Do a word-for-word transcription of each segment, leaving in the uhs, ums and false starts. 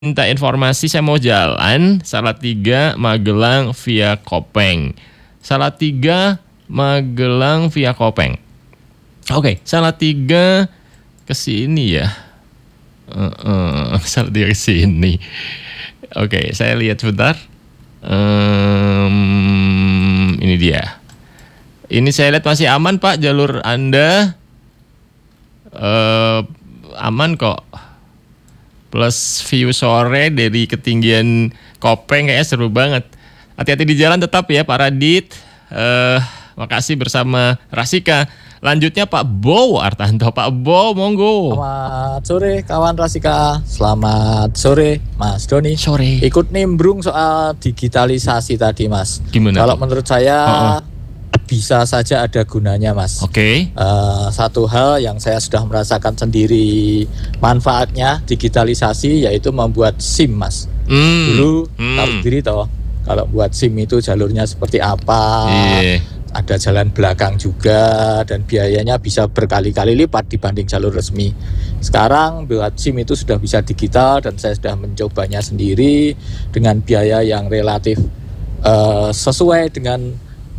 minta informasi, saya mau jalan Salatiga Magelang via Kopeng. Salatiga Magelang via Kopeng. Oke, Salatiga ke sini ya. Uh, uh, Salatiga ke sini. Oke, saya lihat sebentar. Um, ini dia. Ini saya lihat masih aman Pak, jalur Anda uh, aman kok. Plus view sore dari ketinggian Kopeng kayaknya seru banget. Hati-hati di jalan tetap ya Pak Radit. Uh, makasih bersama Rasika. Lanjutnya Pak Bo Artanto. Pak Bo, monggo. Selamat sore kawan Rasika. Selamat sore Mas Doni. Sore. Ikut nimbrung soal digitalisasi tadi Mas. Gimana? Kalau menurut saya uh-uh. bisa saja ada gunanya Mas. Oke. Okay. Uh, satu hal yang saya sudah merasakan sendiri manfaatnya digitalisasi yaitu membuat SIM Mas. Mm. Dulu mm. tahu sendiri toh kalau buat SIM itu jalurnya seperti apa. Yeah. Ada jalan belakang juga dan biayanya bisa berkali-kali lipat dibanding jalur resmi. Sekarang buat SIM itu sudah bisa digital dan saya sudah mencobanya sendiri dengan biaya yang relatif uh, sesuai dengan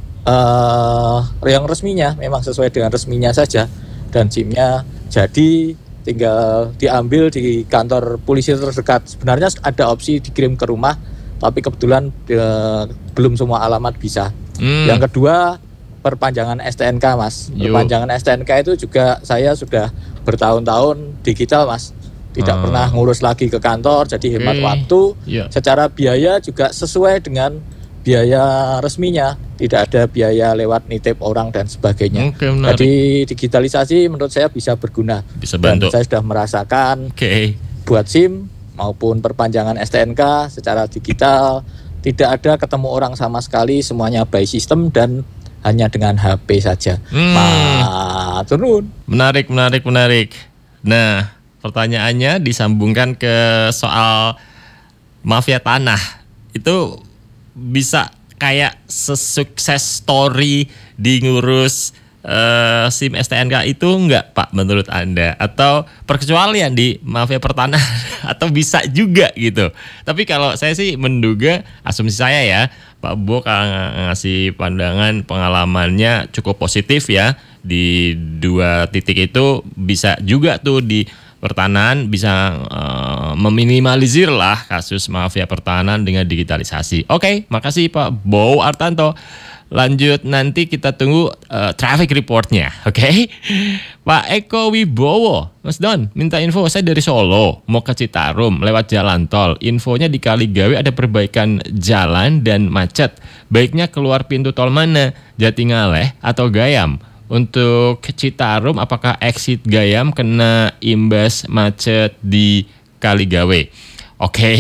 uh, yang resminya, memang sesuai dengan resminya saja. Dan SIM-nya jadi tinggal diambil di kantor polisi terdekat. Sebenarnya ada opsi dikirim ke rumah, tapi kebetulan uh, belum semua alamat bisa. Hmm. Yang kedua, perpanjangan S T N K Mas. Yo. Perpanjangan S T N K itu juga saya sudah bertahun-tahun digital Mas. Tidak hmm. pernah ngurus lagi ke kantor, jadi hemat okay. waktu. Yeah. Secara biaya juga sesuai dengan biaya resminya. Tidak ada biaya lewat nitip orang dan sebagainya. Okay, jadi digitalisasi menurut saya bisa berguna. Bisa bantu. Dan saya sudah merasakan okay. buat SIM maupun perpanjangan S T N K secara digital. Tidak ada ketemu orang sama sekali, semuanya by system dan hanya dengan H P saja. Hmm. Maturun. Menarik, menarik, menarik. Nah, pertanyaannya disambungkan ke soal mafia tanah. Itu bisa kayak sesukses story di ngurus uh, SIM S T N K itu enggak Pak menurut Anda? Atau perkecualian di mafia pertanah atau bisa juga gitu? Tapi kalau saya sih menduga, asumsi saya ya, Pak Bo ngasih pandangan pengalamannya cukup positif ya. Di dua titik itu bisa juga tuh di pertanahan bisa uh, meminimalisir lah kasus mafia pertahanan dengan digitalisasi. Oke, makasih Pak Bo Artanto. Lanjut nanti kita tunggu uh, traffic reportnya, oke? Okay? Pak Eko Wibowo, Mas Don, minta info. Saya dari Solo, mau ke Citarum lewat jalan tol. Infonya di Kaligawe ada perbaikan jalan dan macet. Baiknya keluar pintu tol mana? Jatingaleh atau Gayam? Untuk Citarum, apakah exit Gayam kena imbas macet di Kaligawe? Oke. Okay.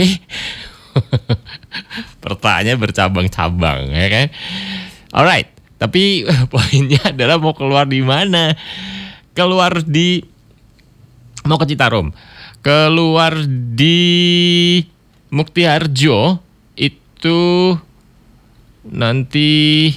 Pertanyaannya bercabang-cabang, ya kan? Alright, tapi poinnya adalah mau keluar di mana? Keluar di mau ke Citarum, keluar di Muktiharjo itu nanti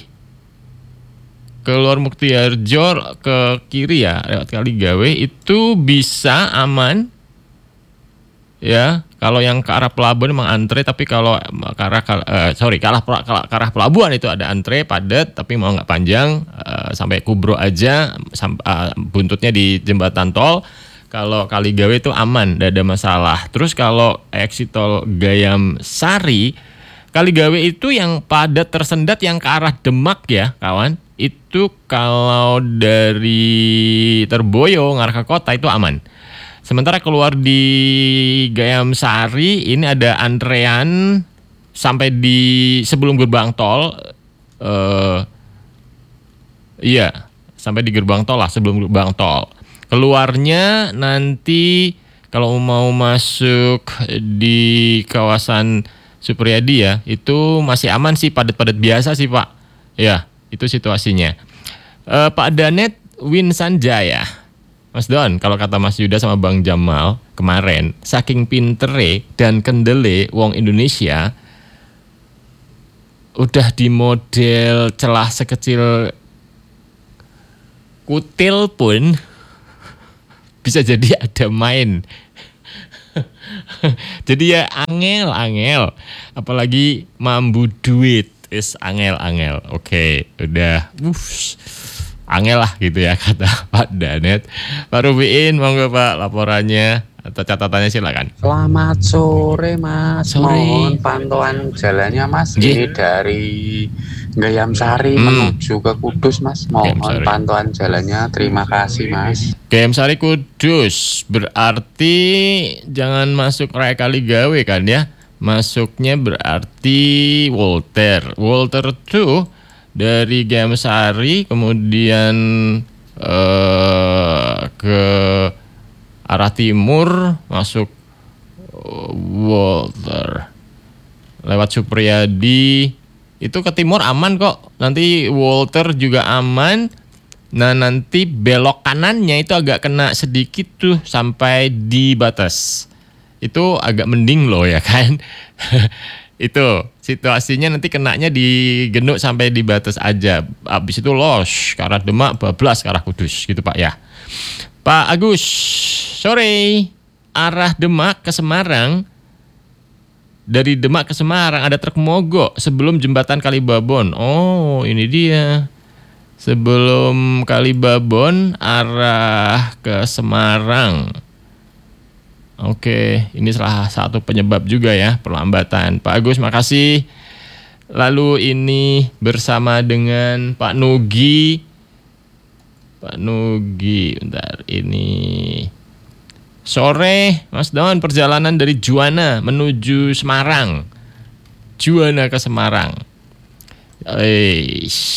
keluar Muktiharjo ke kiri ya lewat Kaligawe itu bisa aman ya. Kalau yang ke arah pelabuhan memang antre, tapi kalau ke arah uh, sorry ke arah, ke arah pelabuhan itu ada antre padat, tapi mau nggak panjang uh, sampai Kubro aja, sam, uh, buntutnya di jembatan tol. Kalau Kaligawe itu aman, tidak ada masalah. Terus kalau exit tol Gayam Sari, Kaligawe itu yang padat tersendat yang ke arah Demak ya kawan. Itu kalau dari Terboyo ngarah ke kota itu aman. Sementara keluar di Gayam Sari ini ada antrean sampai di sebelum gerbang tol. Uh, iya, sampai di gerbang tol lah, sebelum gerbang tol. Keluarnya nanti kalau mau masuk di kawasan Supriyadi ya, itu masih aman sih, padat-padat biasa sih Pak. Ya, itu situasinya. Uh, Pak Danet Win Sanjaya. Mas Don, kalau kata Mas Yuda sama Bang Jamal kemarin, saking pintere dan kendele wong Indonesia, udah di model celah sekecil kutil pun bisa jadi ada main. Jadi ya angel-angel, apalagi mambu duit is angel-angel. Oke, udah, uff, angel lah gitu ya kata Pak Danet. Pak Rubiin, monggo Pak laporannya atau catatannya silakan. Selamat sore Mas. Sore. Mohon pantauan jalannya Mas. Nggih. Ini dari Gayam Sari Hmm. menuju ke Kudus Mas. Gayam Mohon Sari. pantauan jalannya. Terima kasih Mas. Gayam Sari Kudus, berarti jangan masuk Raya Kaligawe kan ya? Masuknya berarti Walter. Walter tuh dari Gayam Sari kemudian eh, ke arah timur masuk eh, Walter lewat Supriyadi itu ke timur aman kok. Nanti Walter juga aman. Nah nanti belok kanannya itu agak kena sedikit tuh sampai di batas. Itu agak mending loh ya kan. Itu situasinya nanti kenanya di Genuk sampai di batas aja. Habis itu los ke arah Demak, bablas ke arah Kudus gitu Pak ya. Pak Agus, sore. Arah Demak ke Semarang. Dari Demak ke Semarang ada truk mogok sebelum jembatan Kalibabon. Oh, ini dia. Sebelum Kalibabon arah ke Semarang. Oke, ini salah satu penyebab juga ya perlambatan. Pak Agus, makasih. Lalu ini bersama dengan Pak Nugi. Pak Nugi, bentar ini. Sore, Mas Don, perjalanan dari Juwana menuju Semarang. Juwana ke Semarang. Eish.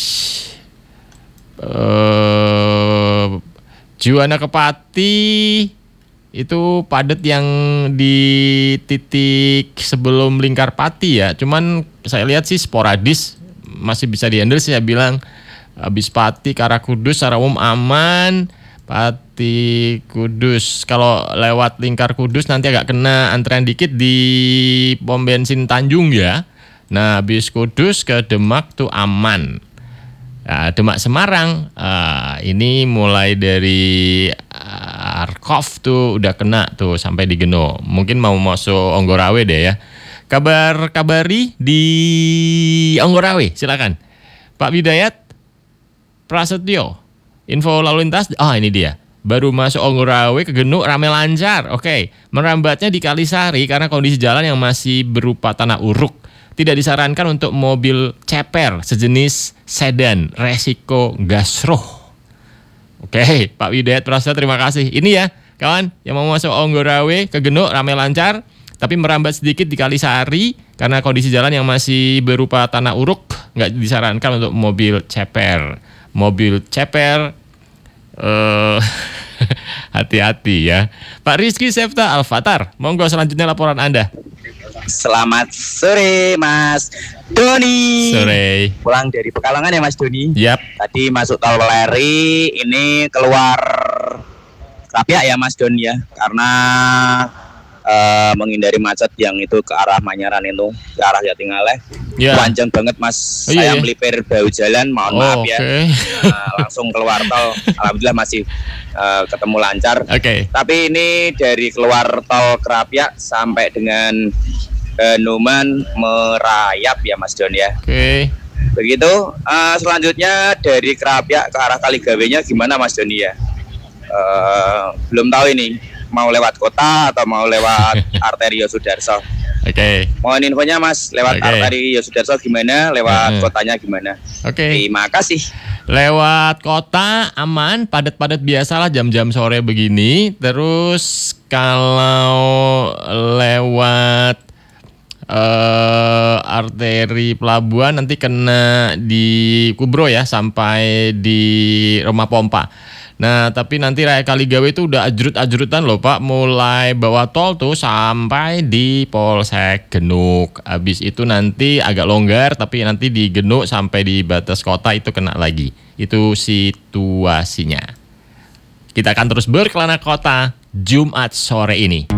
Uh, Juwana ke Pati itu padat yang di titik sebelum Lingkar Pati ya. Cuman saya lihat sih sporadis masih bisa dihandle. Saya bilang habis Pati ke arah Kudus secara umum aman. Pati Kudus, kalau lewat Lingkar Kudus nanti agak kena antrean dikit di pom bensin Tanjung ya. Nah habis Kudus ke Demak tuh aman. Nah, Demak Semarang uh, ini mulai dari uh, Arkov tuh udah kena tuh sampai di Geno. Mungkin mau masuk Onggorawe deh ya. Kabar kabari di Onggorawe, silakan. Pak Widayat Prasetyo. Info lalu lintas, ah oh, ini dia. Baru masuk Onggorawe ke Genuk rame lancar. Oke, merambatnya di Kalisari karena kondisi jalan yang masih berupa tanah uruk. Tidak disarankan untuk mobil ceper sejenis sedan, resiko gasroh. Oke, Pak Widayat Prasetyo terima kasih. Ini ya, kawan yang mau masuk Onggorawe ke Genuk rame lancar, tapi merambat sedikit di Kalisari karena kondisi jalan yang masih berupa tanah uruk, nggak disarankan untuk mobil ceper. Mobil ceper Uh, hati-hati ya. Pak Rizky Septa Al-Fatar, monggo selanjutnya laporan Anda. Selamat sore Mas Doni. Sore. Pulang dari Pekalongan ya Mas Doni. Yap. Tadi masuk tol Weleri, ini keluar Rapiak ya Mas Doni ya. Karena uh, menghindari macet yang itu ke arah Manyaran itu, ke arah Jatingaleh. Ya. Panjang banget Mas. Oh, iya, Saya iya. melipir bahu jalan, mohon Oh, maaf ya. okay. Nah, langsung keluar tol. Alhamdulillah masih uh, ketemu lancar. Oke. Okay. Tapi ini dari keluar tol Kerapiak sampai dengan Numan merayap ya Mas Don ya. Oke. Okay. Begitu. Uh, selanjutnya dari Kerapiak ke arah Kaligawenya gimana Mas Doni ya? Uh, belum tahu ini mau lewat kota atau mau lewat arteri Yosudarso. Oke. Okay. Mohon infonya Mas, lewat Okay. arteri Yosudarso gimana? Lewat Uh-huh. kotanya gimana? Oke. Okay. Terima kasih. Lewat kota aman, padat-padat biasalah jam-jam sore begini. Terus kalau lewat uh, arteri pelabuhan nanti kena di Kubro ya sampai di Rumah Pompa. Nah tapi nanti Raya Kaligawe itu udah ajrut-ajrutan loh Pak, mulai bawah tol tuh sampai di Polsek Genuk. Habis itu nanti agak longgar, tapi nanti di Genuk sampai di batas kota itu kena lagi. Itu situasinya. Kita akan terus berkelana kota Jumat sore ini.